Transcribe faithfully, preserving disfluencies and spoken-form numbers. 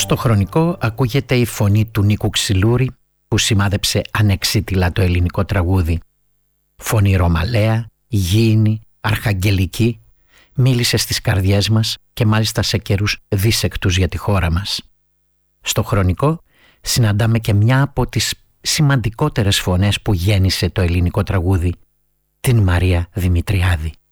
Στο χρονικό ακούγεται η φωνή του Νίκου Ξυλούρη που σημάδεψε ανεξίτηλα το ελληνικό τραγούδι. Φωνή ρωμαλαία, γήινη, αρχαγγελική, μίλησε στις καρδιές μας και μάλιστα σε καιρούς δίσεκτους για τη χώρα μας. Στο χρονικό συναντάμε και μια από τις σημαντικότερες φωνές που γέννησε το ελληνικό τραγούδι, την Μαρία Δημητριάδη.